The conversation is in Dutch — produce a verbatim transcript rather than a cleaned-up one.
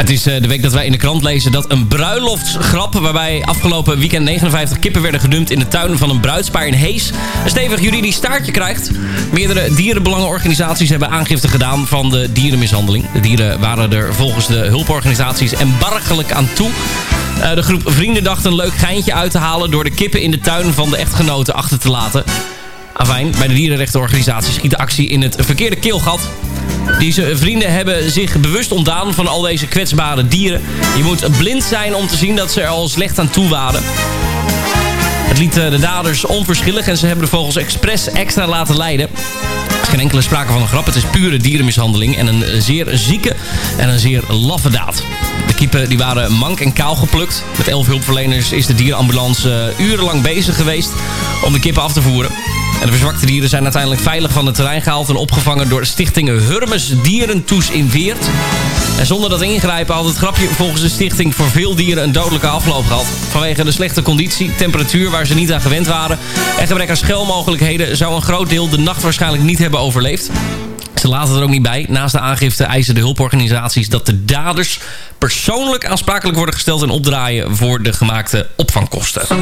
Het is de week dat wij in de krant lezen dat een bruiloftsgrap... waarbij afgelopen weekend negenenvijftig kippen werden gedumpt in de tuin van een bruidspaar in Hees... een stevig juridisch staartje krijgt. Meerdere dierenbelangenorganisaties hebben aangifte gedaan van de dierenmishandeling. De dieren waren er volgens de hulporganisaties embargelijk aan toe. De groep vrienden dacht een leuk geintje uit te halen... door de kippen in de tuin van de echtgenoten achter te laten. Afijn, bij de dierenrechtenorganisatie schiet de actie in het verkeerde keelgat. Deze vrienden hebben zich bewust ontdaan van al deze kwetsbare dieren. Je moet blind zijn om te zien dat ze er al slecht aan toe waren. Het liet de daders onverschillig en ze hebben de vogels expres extra laten lijden. Er is geen enkele sprake van een grap. Het is pure dierenmishandeling en een zeer zieke en een zeer laffe daad. De kippen die waren mank en kaal geplukt. Met elf hulpverleners is de dierenambulance urenlang bezig geweest om de kippen af te voeren. En de verzwakte dieren zijn uiteindelijk veilig van het terrein gehaald en opgevangen door de stichting Hurmes Dierentoes in Weert. En zonder dat ingrijpen had het grapje volgens de stichting voor veel dieren een dodelijke afloop gehad. Vanwege de slechte conditie, temperatuur waar ze niet aan gewend waren en gebrek aan schuilmogelijkheden zou een groot deel de nacht waarschijnlijk niet hebben overleefd. Ze laten er ook niet bij. Naast de aangifte eisen de hulporganisaties dat de daders persoonlijk aansprakelijk worden gesteld en opdraaien voor de gemaakte opvangkosten.